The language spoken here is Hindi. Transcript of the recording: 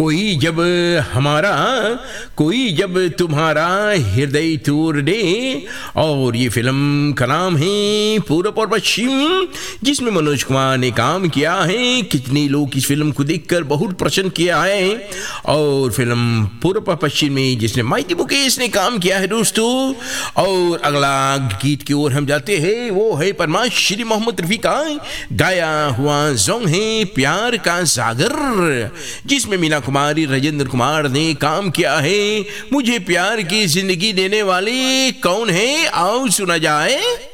कोई जब हमारा कोई जब तुम्हारा हृदय तोड़ दे। और ये फिल्म का नाम है पूरब और पश्चिम, जिसमें मनोज कुमार ने काम किया है। कितने लोग इस फिल्म को देखकर बहुत प्रसन्न किया है। और फिल्म पूरब और पश्चिम में जिसने माइती मुकेश ने काम किया है दोस्तों। और अगला गीत की ओर हम जाते हैं, वो है परमाश्री मोहम्मद रफी का गाया हुआ सॉन्ग है प्यार का सागर, जिसमें मीना कुमारी राजेंद्र कुमार ने काम किया है। मुझे प्यार की जिंदगी देने वाले कौन है, आओ सुना जाए।